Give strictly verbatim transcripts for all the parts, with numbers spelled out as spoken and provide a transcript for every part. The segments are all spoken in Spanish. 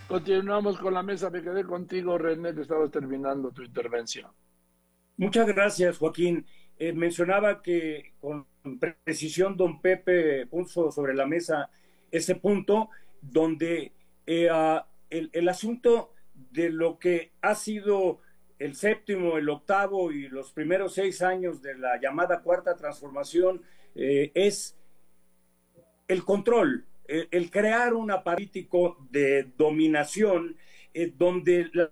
Continuamos con la mesa. Me quedé contigo, René, que estabas terminando tu intervención. Muchas gracias, Joaquín. Eh, mencionaba que con precisión don Pepe puso sobre la mesa ese punto donde eh, uh, el, el asunto de lo que ha sido el séptimo, el octavo y los primeros seis años de la llamada cuarta transformación eh, es el control, el, el crear un aparato de dominación eh, donde la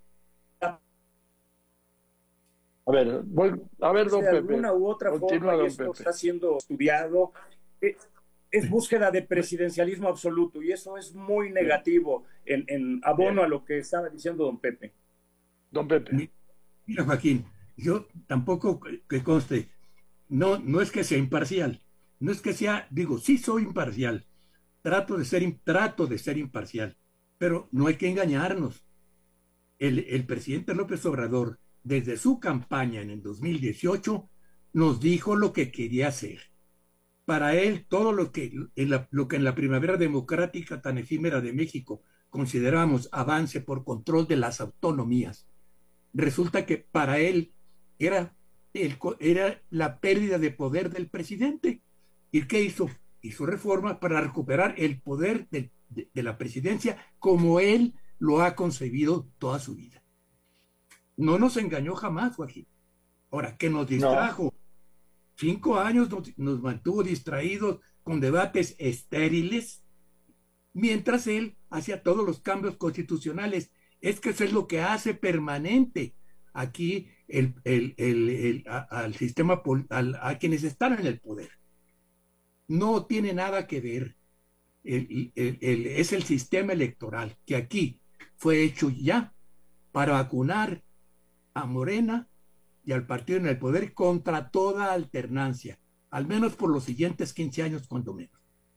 A ver, voy, a ver, don de Pepe. alguna u otra Continúa, forma, y don esto Pepe. está siendo estudiado, es, es búsqueda de presidencialismo absoluto, y eso es muy Bien, negativo en, en abono bien. a lo que estaba diciendo don Pepe. Don Pepe. Mira, Joaquín, yo tampoco que conste, no, no es que sea imparcial, no es que sea, digo, sí soy imparcial, trato de ser, trato de ser imparcial, pero no hay que engañarnos. El, el presidente López Obrador, desde su campaña en el dos mil dieciocho, nos dijo lo que quería hacer. Para él, todo lo que en la, lo que en la primavera democrática tan efímera de México consideramos avance por control de las autonomías, resulta que para él era, el, era la pérdida de poder del presidente. ¿Y qué hizo? Hizo reformas para recuperar el poder de, de, de la presidencia como él lo ha concebido toda su vida. No nos engañó jamás, Joaquín. Ahora, ¿qué nos No. distrajo? Cinco años nos, nos mantuvo distraídos con debates estériles, mientras él hacía todos los cambios constitucionales. Es que eso es lo que hace permanente aquí el, el, el, el a, al sistema, al, a quienes están en el poder. No tiene nada que ver. El, el, el, es el sistema electoral que aquí fue hecho ya para vacunar a Morena y al partido en el poder contra toda alternancia, al menos por los siguientes quince años, cuando menos.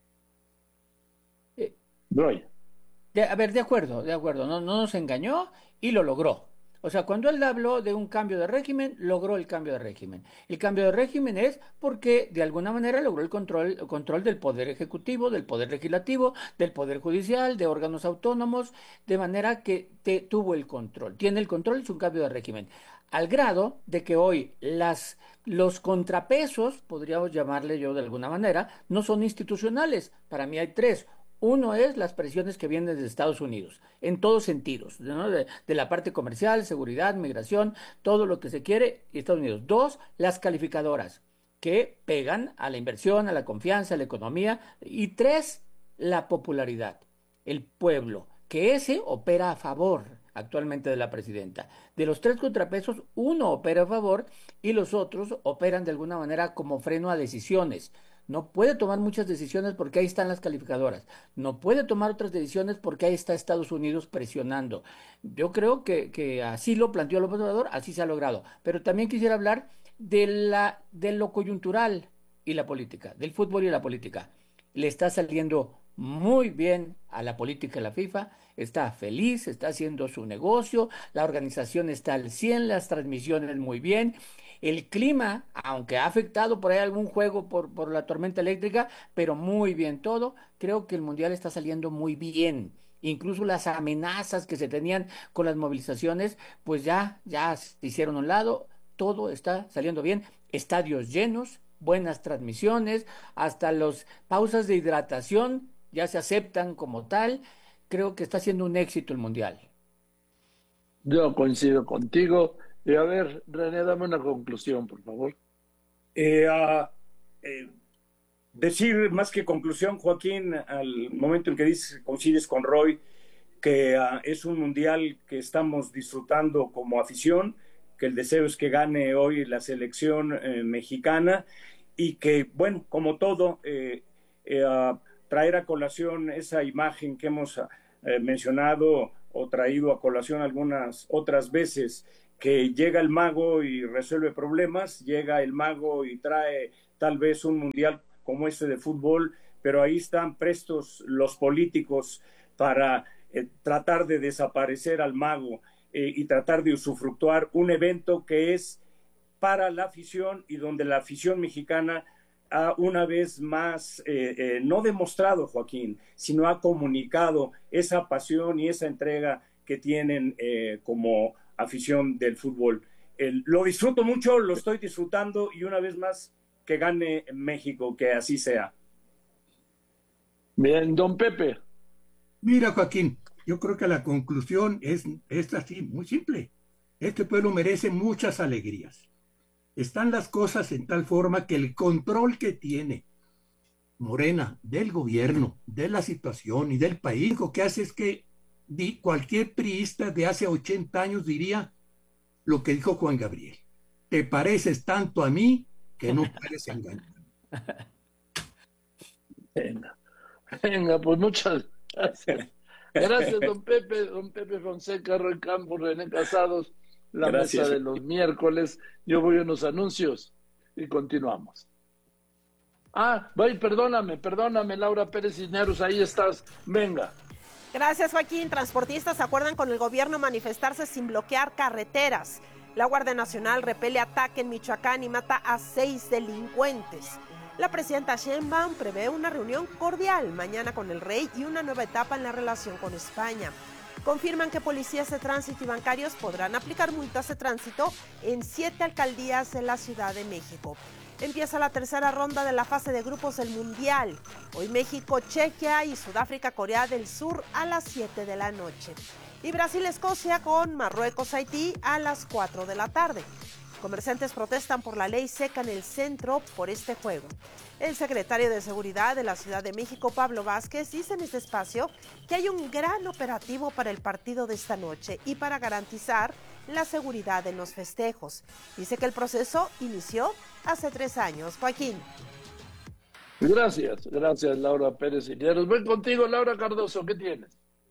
Eh, Voy. de- a ver, de acuerdo, de acuerdo, no, no nos engañó y lo logró. O sea, cuando él habló de un cambio de régimen, logró el cambio de régimen. El cambio de régimen es porque de alguna manera logró el control, el control del poder ejecutivo, del poder legislativo, del poder judicial, de órganos autónomos, de manera que te, tuvo el control. Tiene el control, es un cambio de régimen. Al grado de que hoy las, los contrapesos, podríamos llamarle yo de alguna manera, no son institucionales. Para mí hay tres. Uno es las presiones que vienen de Estados Unidos, en todos sentidos, ¿no? De, de la parte comercial, seguridad, migración, todo lo que se quiere, Estados Unidos. Dos, las calificadoras, que pegan a la inversión, a la confianza, a la economía. Y tres, la popularidad, el pueblo, que ese opera a favor actualmente de la presidenta. De los tres contrapesos, uno opera a favor y los otros operan de alguna manera como freno a decisiones. No puede tomar muchas decisiones porque ahí están las calificadoras. No puede tomar otras decisiones porque ahí está Estados Unidos presionando. Yo creo que, que así lo planteó López Obrador, así se ha logrado. Pero también quisiera hablar de, la, de lo coyuntural y la política, del fútbol y la política. Le está saliendo muy bien a la política de la FIFA, está feliz, está haciendo su negocio, la organización está al cien, las transmisiones muy bien. El clima, aunque ha afectado por ahí algún juego por, por la tormenta eléctrica, pero muy bien todo, creo que el Mundial está saliendo muy bien. Incluso las amenazas que se tenían con las movilizaciones, pues ya, ya se hicieron a un lado, todo está saliendo bien, estadios llenos, buenas transmisiones, hasta las pausas de hidratación ya se aceptan como tal. Creo que está siendo un éxito el Mundial. Yo coincido contigo. Y a ver, René, dame una conclusión, por favor. Eh, uh, eh, decir más que conclusión, Joaquín, al momento en que dices, coincides con Roy, que uh, es un mundial que estamos disfrutando como afición, que el deseo es que gane hoy la selección eh, mexicana y que, bueno, como todo, eh, eh, uh, traer a colación esa imagen que hemos uh, mencionado o traído a colación algunas otras veces, que llega el mago y resuelve problemas, llega el mago y trae tal vez un mundial como este de fútbol, pero ahí están prestos los políticos para eh, tratar de desaparecer al mago eh, y tratar de usufructuar un evento que es para la afición y donde la afición mexicana ha una vez más eh, eh, no demostrado, Joaquín, sino ha comunicado esa pasión y esa entrega que tienen eh, como afición del fútbol. El, lo disfruto mucho, lo estoy disfrutando y una vez más que gane México, que así sea. Bien, don Pepe. Mira, Joaquín, yo creo que la conclusión es, es así, muy simple. Este pueblo merece muchas alegrías. Están las cosas en tal forma que el control que tiene Morena del gobierno, de la situación y del país, lo que hace es que cualquier priista de hace ochenta años diría lo que dijo Juan Gabriel: te pareces tanto a mí que no puedes engañar. Venga, venga, pues muchas gracias. Gracias, don Pepe, don Pepe Fonseca, Roy Campos, René Casados, la gracias. Mesa de los miércoles. Yo voy a unos anuncios y continuamos. Ah, voy, perdóname, perdóname, Laura Pérez Cisneros, ahí estás, venga. Gracias, Joaquín. Transportistas acuerdan con el gobierno manifestarse sin bloquear carreteras. La Guardia Nacional repele ataque en Michoacán y mata a seis delincuentes. La presidenta Sheinbaum prevé una reunión cordial mañana con el rey y una nueva etapa en la relación con España. Confirman que policías de tránsito y bancarios podrán aplicar multas de tránsito en siete alcaldías de la Ciudad de México. Empieza la tercera ronda de la fase de grupos del Mundial. Hoy México, Chequia y Sudáfrica, Corea del Sur a las siete de la noche. Y Brasil-Escocia con Marruecos-Haití a las cuatro de la tarde. Comerciantes protestan por la ley seca en el centro por este juego. El secretario de Seguridad de la Ciudad de México, Pablo Vázquez, dice en este espacio que hay un gran operativo para el partido de esta noche y para garantizar la seguridad en los festejos. Dice que el proceso inició hace tres años. Joaquín. Gracias, gracias Laura Pérez Cisneros. Voy contigo, Laura Cardoso, ¿qué tienes?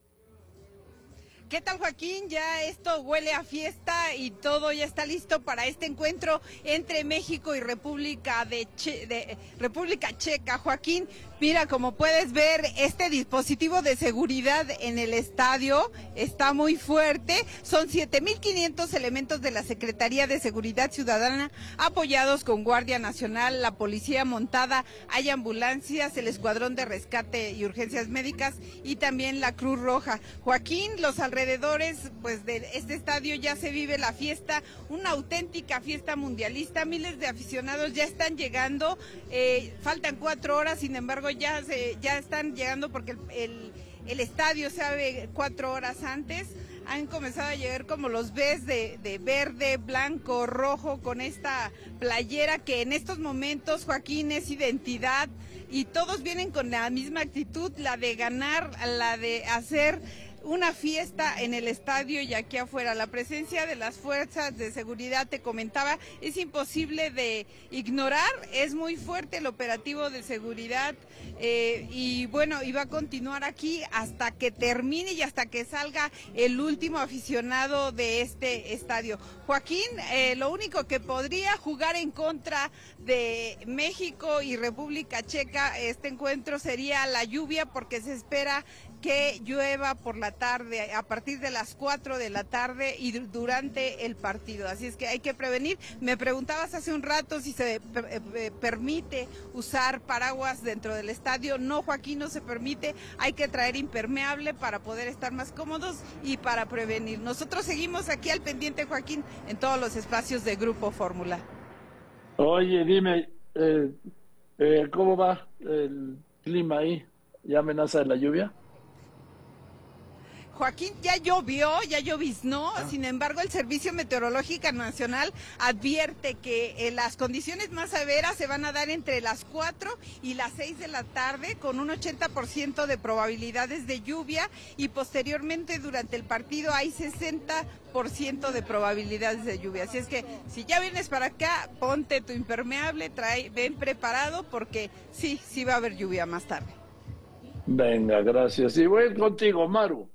¿Qué tal, Joaquín? Ya esto huele a fiesta y todo ya está listo para este encuentro entre México y República de, che de República Checa. Joaquín, mira, como puedes ver, este dispositivo de seguridad en el estadio está muy fuerte. Son siete mil quinientos elementos de la Secretaría de Seguridad Ciudadana apoyados con Guardia Nacional, la Policía Montada, hay ambulancias, el Escuadrón de Rescate y Urgencias Médicas y también la Cruz Roja. Joaquín, los alrededores pues de este estadio ya se vive la fiesta, una auténtica fiesta mundialista. Miles de aficionados ya están llegando, eh, faltan cuatro horas, sin embargo ya se ya están llegando porque el, el, el estadio se abre cuatro horas antes. Han comenzado a llegar, como los ves, de, de verde, blanco, rojo, con esta playera que en estos momentos, Joaquín, es identidad, y todos vienen con la misma actitud, la de ganar, la de hacer una fiesta en el estadio y aquí afuera. La presencia de las fuerzas de seguridad, te comentaba, es imposible de ignorar, es muy fuerte el operativo de seguridad eh, y bueno, y va a continuar aquí hasta que termine y hasta que salga el último aficionado de este estadio. Joaquín, eh, lo único que podría jugar en contra de México y República Checa este encuentro sería la lluvia, porque se espera que llueva por la tarde, a partir de las cuatro de la tarde y durante el partido. Así es que hay que prevenir. Me preguntabas hace un rato si se eh, permite usar paraguas dentro del estadio. No, Joaquín, no se permite. Hay que traer impermeable para poder estar más cómodos y para prevenir. Nosotros seguimos aquí al pendiente, Joaquín, en todos los espacios de Grupo Fórmula. Oye, dime, eh, eh, ¿cómo va el clima ahí? ¿Ya amenaza de la lluvia? Joaquín, ya llovió, ya lloviznó, ah. Sin embargo el Servicio Meteorológico Nacional advierte que eh, las condiciones más severas se van a dar entre las cuatro y las seis de la tarde, con un ochenta por ciento de probabilidades de lluvia, y posteriormente durante el partido hay sesenta por ciento de probabilidades de lluvia. Así es que si ya vienes para acá, ponte tu impermeable, trae, ven preparado, porque sí, sí va a haber lluvia más tarde. Venga, gracias. Y voy contigo, Maru.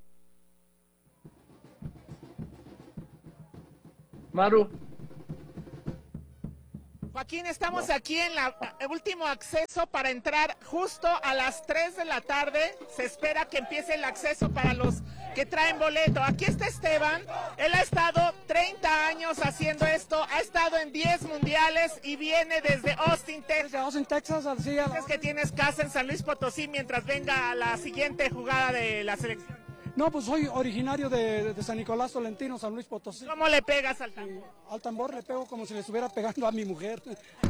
Maru. Joaquín, estamos aquí en la, el último acceso para entrar justo a las tres de la tarde. Se espera que empiece el acceso para los que traen boleto. Aquí está Esteban. Él ha estado treinta años haciendo esto. Ha estado en diez mundiales y viene desde Austin, Texas. Desde Austin, Texas. Así a... Es que tienes casa en San Luis Potosí mientras venga la siguiente jugada de la selección. No, pues soy originario de, de San Nicolás Tolentino, San Luis Potosí. ¿Cómo le pegas al tambor? Y al tambor le pego como si le estuviera pegando a mi mujer.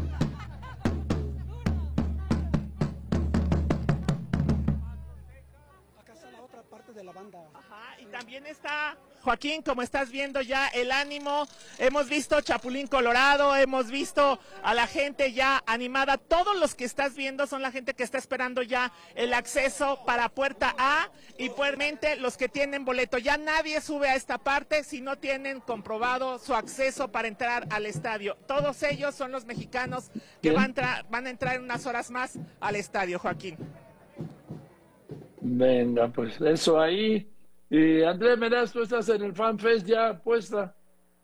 Acá está la otra parte de la banda. Ajá, y también está Joaquín, como estás viendo ya el ánimo. Hemos visto Chapulín Colorado, hemos visto a la gente ya animada. Todos los que estás viendo son la gente que está esperando ya el acceso para puerta A y puermente los que tienen boleto. Ya nadie sube a esta parte si no tienen comprobado su acceso para entrar al estadio. Todos ellos son los mexicanos que van, tra- van a entrar en unas horas más al estadio, Joaquín. Venga, pues eso ahí. Y Andrés Meraz, tú estás en el FanFest ya puesta.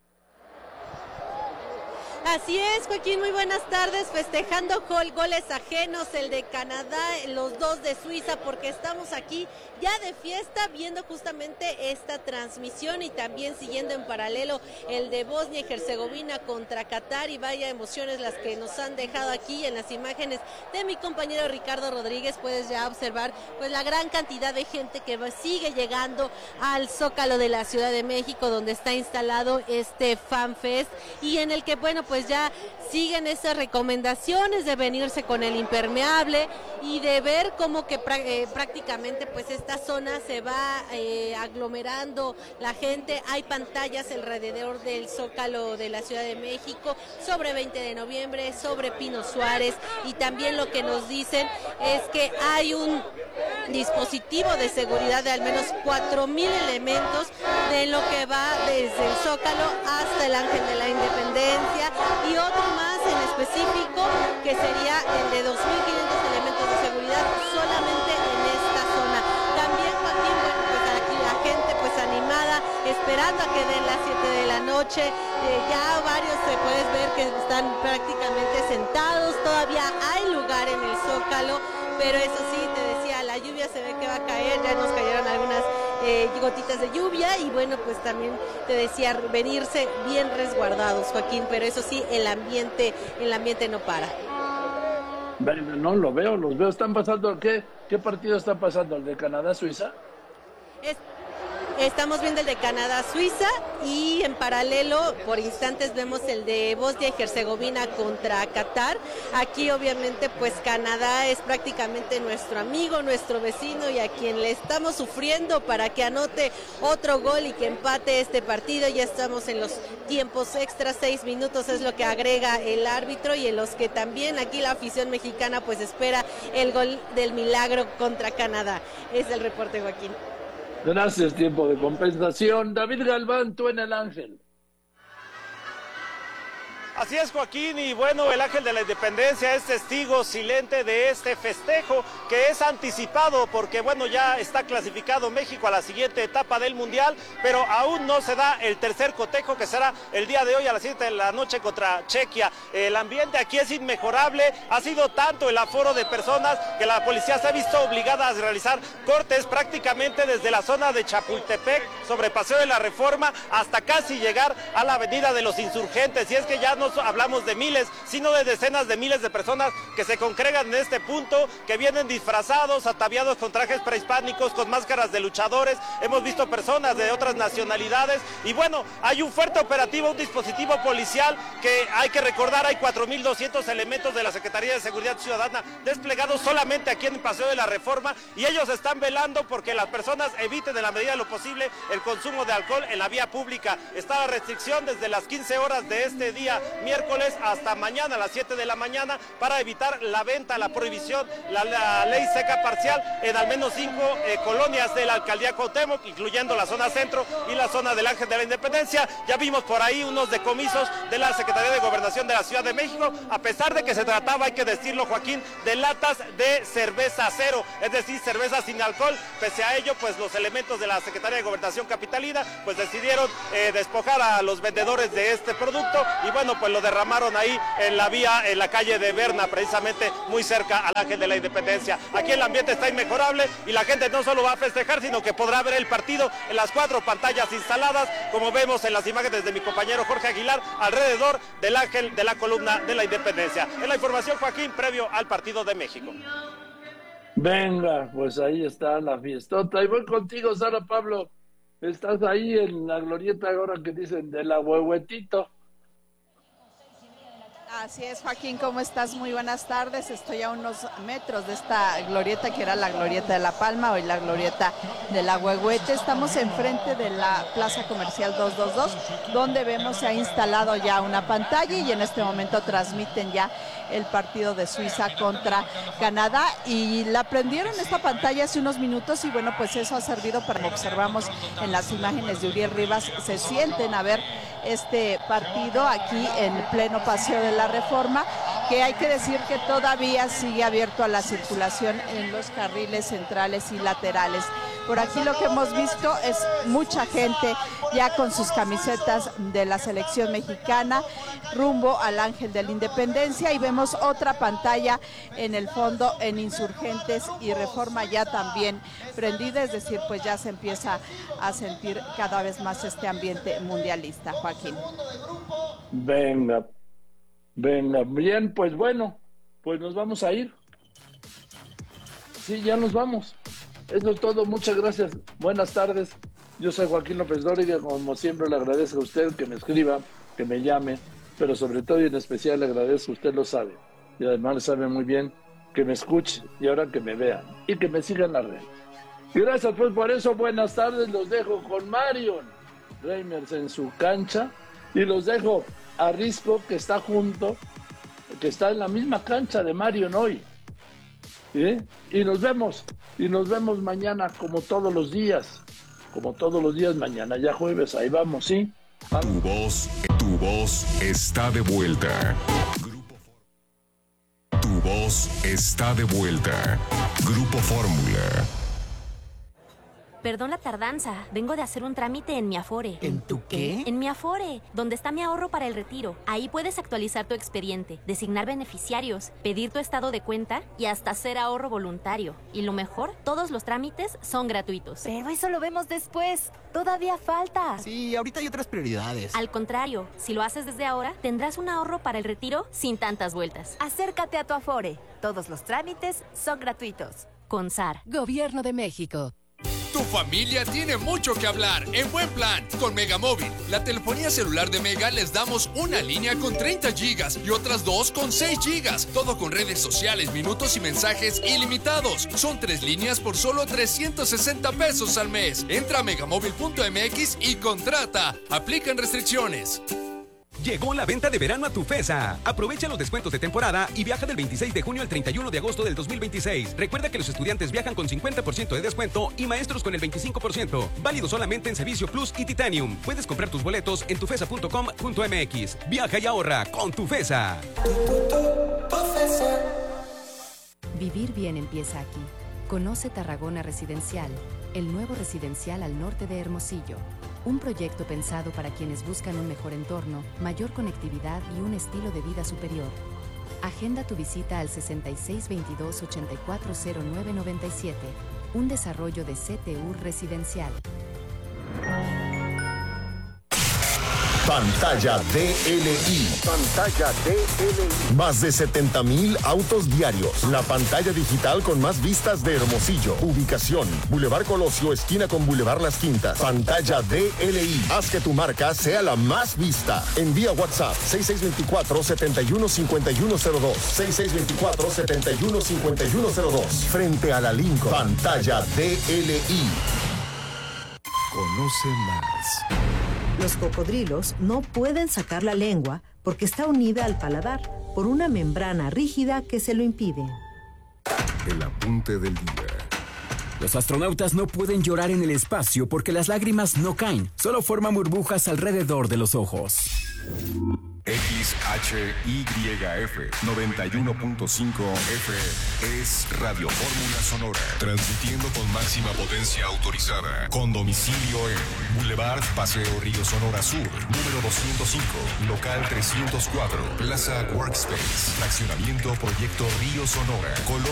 Así es, Joaquín, muy buenas tardes, festejando gol, goles ajenos, el de Canadá, los dos de Suiza, porque estamos aquí ya de fiesta viendo justamente esta transmisión y también siguiendo en paralelo el de Bosnia y Herzegovina contra Qatar, y vaya emociones las que nos han dejado aquí en las imágenes de mi compañero Ricardo Rodríguez. Puedes ya observar pues la gran cantidad de gente que sigue llegando al Zócalo de la Ciudad de México, donde está instalado este FanFest, y en el que, bueno, pues pues ya siguen esas recomendaciones de venirse con el impermeable y de ver cómo que eh, prácticamente pues esta zona se va eh, aglomerando la gente. Hay pantallas alrededor del Zócalo de la Ciudad de México, sobre veinte de noviembre, sobre Pino Suárez, y también lo que nos dicen es que hay un dispositivo de seguridad de al menos cuatro mil elementos de lo que va desde el Zócalo hasta el Ángel de la Independencia, y otro más en específico que sería el de dos mil quinientos elementos de seguridad solamente en esta zona. También, Joaquín, bueno, pues aquí la gente pues animada, esperando a que den las siete de la noche. Eh, ya varios se puedes ver que están prácticamente sentados, todavía hay lugar en el Zócalo, pero eso sí, te decía, la lluvia se ve que va a caer, ya nos cayeron algunas eh, gotitas de lluvia, y bueno, pues también te decía, venirse bien resguardados, Joaquín, pero eso sí, el ambiente, el ambiente no para. Bueno, no, lo veo, los veo, están pasando, ¿qué, qué partido está pasando? ¿El de Canadá-Suiza? Es... Estamos viendo el de Canadá-Suiza, y en paralelo por instantes vemos el de Bosnia y Herzegovina contra Qatar. Aquí obviamente pues Canadá es prácticamente nuestro amigo, nuestro vecino, y a quien le estamos sufriendo para que anote otro gol y que empate este partido. Ya estamos en los tiempos extras, seis minutos es lo que agrega el árbitro, y en los que también aquí la afición mexicana pues espera el gol del milagro contra Canadá. Es el reporte, Joaquín. Gracias, tiempo de compensación. David Galván, tú en el Ángel. Así es, Joaquín, y bueno, el Ángel de la Independencia es testigo silente de este festejo que es anticipado porque, bueno, ya está clasificado México a la siguiente etapa del Mundial, pero aún no se da el tercer cotejo, que será el día de hoy a las siete de la noche contra Chequia. El ambiente aquí es inmejorable, ha sido tanto el aforo de personas que la policía se ha visto obligada a realizar cortes prácticamente desde la zona de Chapultepec, sobre Paseo de la Reforma, hasta casi llegar a la Avenida de los Insurgentes, y es que ya no hablamos de miles, sino de decenas de miles de personas que se congregan en este punto, que vienen disfrazados, ataviados con trajes prehispánicos, con máscaras de luchadores. Hemos visto personas de otras nacionalidades, y bueno, hay un fuerte operativo, un dispositivo policial que hay que recordar, hay cuatro mil doscientos elementos de la Secretaría de Seguridad Ciudadana desplegados solamente aquí en el Paseo de la Reforma, y ellos están velando porque las personas eviten en la medida de lo posible el consumo de alcohol en la vía pública. Está la restricción desde las quince horas de este día miércoles hasta mañana a las siete de la mañana para evitar la venta, la prohibición, la, la ley seca parcial en al menos cinco eh, colonias de la alcaldía Cuauhtémoc, incluyendo la zona centro y la zona del Ángel de la Independencia. Ya vimos por ahí unos decomisos de la Secretaría de Gobernación de la Ciudad de México, a pesar de que se trataba, hay que decirlo, Joaquín, de latas de cerveza cero, es decir, cerveza sin alcohol. Pese a ello, pues los elementos de la Secretaría de Gobernación capitalina pues decidieron eh, despojar a los vendedores de este producto, y bueno, pues pues lo derramaron ahí en la vía, en la calle de Berna, precisamente muy cerca al Ángel de la Independencia. Aquí el ambiente está inmejorable y la gente no solo va a festejar, sino que podrá ver el partido en las cuatro pantallas instaladas, como vemos en las imágenes de mi compañero Jorge Aguilar, alrededor del Ángel de la Columna de la Independencia. Es la información, Joaquín, previo al partido de México. Venga, pues ahí está la fiestota. Y voy contigo, Sara Pablo. Estás ahí en la glorieta ahora que dicen de la Huehuetito. Así es, Joaquín, ¿cómo estás? Muy buenas tardes. Estoy a unos metros de esta glorieta que era la glorieta de La Palma, hoy la glorieta de la Huehuete. Estamos enfrente de la Plaza Comercial doscientos veintidós, donde vemos se ha instalado ya una pantalla y en este momento transmiten ya el partido de Suiza contra Canadá y la prendieron esta pantalla hace unos minutos y bueno, pues eso ha servido para, como observamos en las imágenes de Uriel Rivas, se sienten a ver este partido aquí en pleno Paseo de la Reforma, que hay que decir que todavía sigue abierto a la circulación en los carriles centrales y laterales. Por aquí lo que hemos visto es mucha gente ya con sus camisetas de la selección mexicana rumbo al Ángel de la Independencia y vemos otra pantalla en el fondo en Insurgentes y Reforma ya también prendida, es decir, pues ya se empieza a sentir cada vez más este ambiente mundialista, Joaquín. Venga, venga, bien, pues bueno, pues nos vamos a ir. Sí, ya nos vamos. Eso es todo, muchas gracias, buenas tardes. Yo soy Joaquín López Dóriga, como siempre le agradezco a usted que me escriba, que me llame, pero sobre todo y en especial le agradezco, usted lo sabe, y además le sabe muy bien que me escuche y ahora que me vean y que me sigan en las redes. Y gracias pues por eso, buenas tardes, los dejo con Marion Reimers en su cancha y los dejo a Risco que está junto, que está en la misma cancha de Marion hoy. ¿Sí? Y nos vemos, y nos vemos mañana como todos los días, como todos los días mañana, ya jueves, ahí vamos, ¿sí? Vamos. Tu voz, tu voz está de vuelta. Grupo Tu voz está de vuelta. Grupo Fórmula. Perdón la tardanza, vengo de hacer un trámite en mi Afore. ¿En tu qué? En mi Afore, donde está mi ahorro para el retiro. Ahí puedes actualizar tu expediente, designar beneficiarios, pedir tu estado de cuenta y hasta hacer ahorro voluntario. Y lo mejor, todos los trámites son gratuitos. Pero eso lo vemos después. Todavía falta. Sí, ahorita hay otras prioridades. Al contrario, si lo haces desde ahora, tendrás un ahorro para el retiro sin tantas vueltas. Acércate a tu Afore. Todos los trámites son gratuitos. Con S A R. Gobierno de México. Tu familia tiene mucho que hablar en Buen Plan con Megamóvil. La telefonía celular de Mega les damos una línea con treinta gigas y otras dos con seis gigas. Todo con redes sociales, minutos y mensajes ilimitados. Son tres líneas por solo trescientos sesenta pesos al mes. Entra a megamóvil punto m x y contrata. Aplican restricciones. Llegó la venta de verano a Tufesa. Aprovecha los descuentos de temporada y viaja del veintiséis de junio al treinta y uno de agosto del dos mil veintiséis. Recuerda que los estudiantes viajan con cincuenta por ciento de descuento y maestros con el veinticinco por ciento. Válido solamente en Servicio Plus y Titanium. Puedes comprar tus boletos en tufesa punto com punto m x. Viaja y ahorra con Tufesa. Vivir bien empieza aquí. Conoce Tarragona Residencial, el nuevo residencial al norte de Hermosillo. Un proyecto pensado para quienes buscan un mejor entorno, mayor conectividad y un estilo de vida superior. Agenda tu visita al sesenta y seis veintidós ochenta y cuatro cero nueve noventa y siete. Un desarrollo de C T U Residencial. Pantalla D L I. Pantalla D L I. Más de setenta mil autos diarios. La pantalla digital con más vistas de Hermosillo. Ubicación: Boulevard Colosio, esquina con Boulevard Las Quintas. Pantalla D L I. Haz que tu marca sea la más vista. Envía WhatsApp seis seis dos cuatro, siete uno cinco uno cero dos. seis seis dos cuatro, siete uno cinco uno cero dos. Frente a la Lincoln. Pantalla D L I. Conoce más. Los cocodrilos no pueden sacar la lengua porque está unida al paladar por una membrana rígida que se lo impide. El apunte del día. Los astronautas no pueden llorar en el espacio porque las lágrimas no caen, solo forman burbujas alrededor de los ojos. X H Y F noventa y uno punto cinco F M es Radio Fórmula Sonora, transmitiendo con máxima potencia autorizada, con domicilio en Boulevard Paseo Río Sonora Sur, número doscientos cinco, local trescientos cuatro, Plaza Workspace, fraccionamiento Proyecto Río Sonora, Colonia